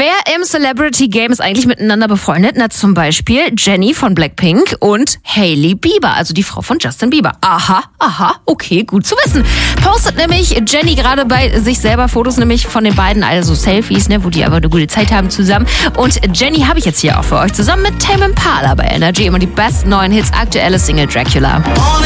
Wer im Celebrity Game ist eigentlich miteinander befreundet? Na, zum Beispiel Jennie von Blackpink und Hailey Bieber, also die Frau von Justin Bieber. Aha, okay, gut zu wissen. Postet nämlich Jennie gerade bei sich selber Fotos nämlich von den beiden, also Selfies, wo die aber eine gute Zeit haben zusammen. Und Jennie habe ich jetzt hier auch für euch zusammen mit Tame Impala bei Energy immer die besten neuen Hits, aktuelle Single Dracula.